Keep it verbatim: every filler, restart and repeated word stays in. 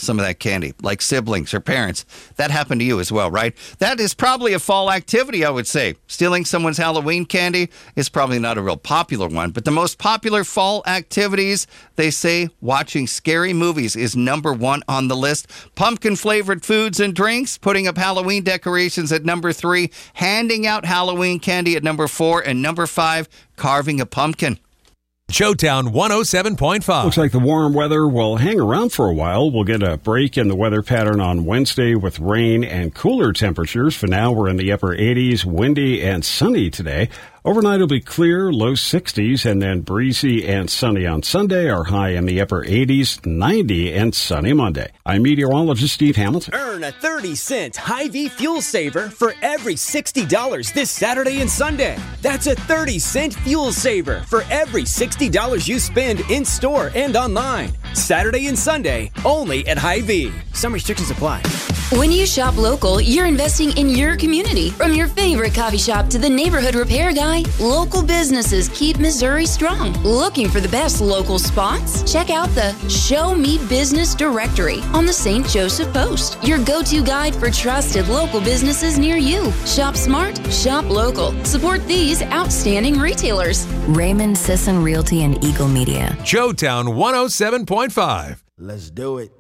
some of that candy, like siblings or parents. That happened to you as well, right? That is probably a fall activity, I would say. Stealing someone's Halloween candy is probably not a real popular one, but the most popular fall activities, they say watching scary movies is number one on the list. Pumpkin-flavored foods and drinks, putting up Halloween decorations at number three, handing out Halloween candy at number four, and number five, carving a pumpkin. Showtown one oh seven point five. Looks like the warm weather will hang around for a while. We'll get a break in the weather pattern on Wednesday with rain and cooler temperatures. For now, we're in the upper eighties, windy and sunny today. Overnight it'll be clear, low sixties, and then breezy and sunny on Sunday. Our high in the upper eighties, ninety, and sunny Monday. I'm meteorologist Steve Hamilton. Earn a thirty cent Hy-Vee fuel saver for every sixty dollars this Saturday and Sunday. That's a thirty cent fuel saver for every sixty dollars you spend in store and online. Saturday and Sunday, only at Hy-Vee. Some restrictions apply. When you shop local, you're investing in your community. From your favorite coffee shop to the neighborhood repair guy, local businesses keep Missouri strong. Looking for the best local spots? Check out the Show Me Business Directory on the Saint Joseph Post, your go-to guide for trusted local businesses near you. Shop smart, shop local. Support these outstanding retailers. Raymond Sisson Realty and Eagle Media. Showtown one oh seven point five. Let's do it.